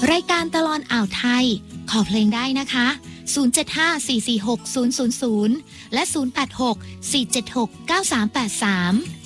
รายการตลอดอ่าวไทยขอเพลงได้นะคะ075-446-000และ086-476-9383